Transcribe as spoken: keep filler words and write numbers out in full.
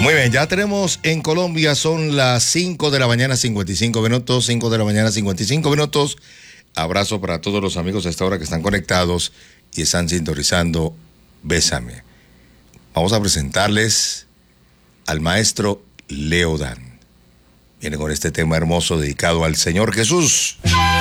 Muy bien, ya tenemos en Colombia, son las cinco de la mañana, cincuenta y cinco minutos, cinco de la mañana, cincuenta y cinco minutos. Abrazo para todos los amigos a esta hora que están conectados y están sintonizando Bésame. Vamos a presentarles al maestro Leo Dan. Viene con este tema hermoso dedicado al Señor Jesús.